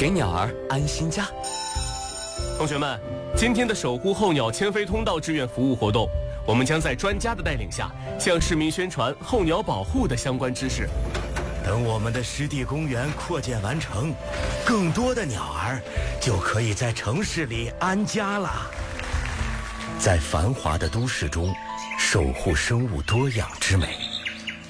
给鸟儿安心家。 同学们，今天的守护候鸟迁飞通道志愿服务活动，我们将在专家的带领下，向市民宣传候鸟保护的相关知识。 等我们的湿地公园扩建完成，更多的鸟儿就可以在城市里安家了。在繁华的都市中，守护生物多样之美。